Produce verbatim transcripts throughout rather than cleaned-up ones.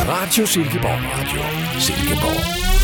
Radio Silkeborg. Radio Silkeborg.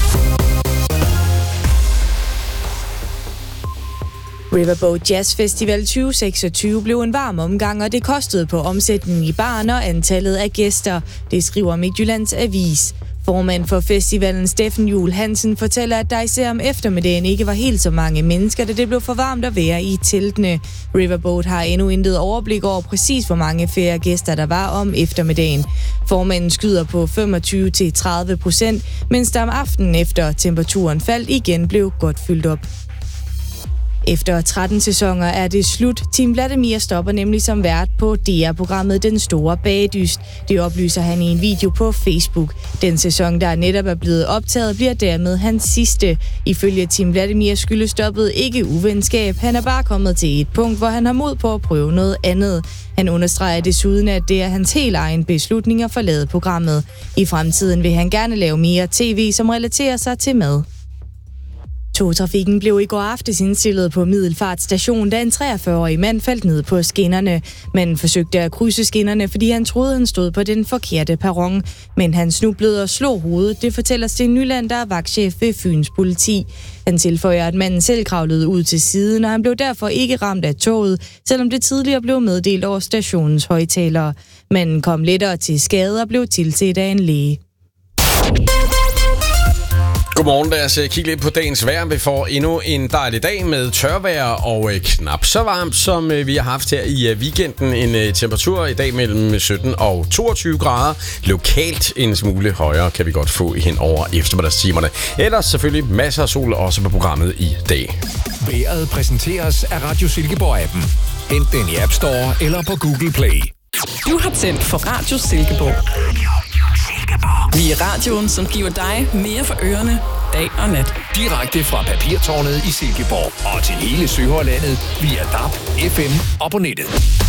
Riverboat Jazz Festival tyve seksogtyve blev en varm omgang, og det kostede på omsætningen i baren og antallet af gæster. Det skriver Midtjyllands Avis. Formand for festivalen Steffen Juhl Hansen fortæller, at der især om eftermiddagen ikke var helt så mange mennesker, da det blev for varmt at være i teltene. Riverboat har endnu intet overblik over præcis, hvor mange færre gæster der var om eftermiddagen. Formanden skyder på femogtyve til tredive procent, mens der om aftenen efter temperaturen faldt igen blev godt fyldt op. Efter tretten sæsoner er det slut. Tim Vladimir stopper nemlig som vært på D R-programmet Den Store Bagedyst. Det oplyser han i en video på Facebook. Den sæson, der netop er blevet optaget, bliver dermed hans sidste. Ifølge Tim Vladimir skyldes stoppet ikke uvenskab. Han er bare kommet til et punkt, hvor han har mod på at prøve noget andet. Han understreger desuden, at det er hans helt egen beslutning at forlade programmet. I fremtiden vil han gerne lave mere tv, som relaterer sig til mad. Togtrafikken blev i går aftes indstillet på Middelfart Station, da en treogfyrre-årig mand faldt ned på skinnerne. Manden forsøgte at krydse skinnerne, fordi han troede, han stod på den forkerte perron. Men han snublede og slog hovedet. Det fortæller Sten Nyland, der er vagtchef ved Fyns Politi. Han tilføjer, at manden selv kravlede ud til siden, og han blev derfor ikke ramt af toget, selvom det tidligere blev meddelt over stationens højttalere. Manden kom lettere til skade og blev tilset af en læge. Godmorgen, lad os kigge lidt på dagens vejr. Vi får endnu en dejlig dag med tørvejr og knap så varmt, som vi har haft her i weekenden. En temperatur i dag mellem sytten og toogtyve grader. Lokalt en smule højere kan vi godt få hen over eftermiddagstimerne. Ellers selvfølgelig masser af sol også på programmet i dag. Vejret præsenteres af Radio Silkeborg-appen. Hent den i App Store eller på Google Play. Du har tændt for Radio Silkeborg. Vi er radioen, som giver dig mere for ørerne, dag og nat. Direkte fra Papirtårnet i Silkeborg og til hele Søhøjlandet via D A B, F M og på nettet.